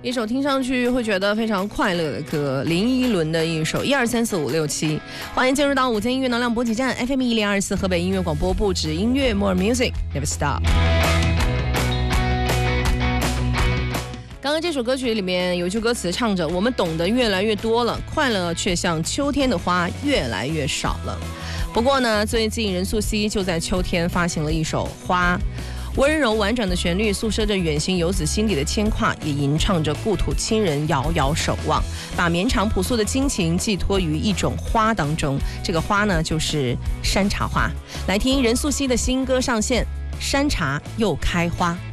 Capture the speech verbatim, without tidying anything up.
一首听上去会觉得非常快乐的歌，林依轮的一首一二三四五六七。欢迎进入到午间音乐能量补给站 F M 一零二四河北音乐广播，不止音乐 More Music Never Stop。刚刚这首歌曲里面有一句歌词唱着，我们懂得越来越多了，快乐却像秋天的花越来越少了。不过呢，最近任素汐就在秋天发行了一首花，温柔婉转的旋律诉说着远行游子心底的牵挂，也吟唱着故土亲人遥遥守望，把绵长朴素的亲情寄托于一种花当中。这个花呢，就是山茶花。来听任素汐的新歌上线，山茶又开花。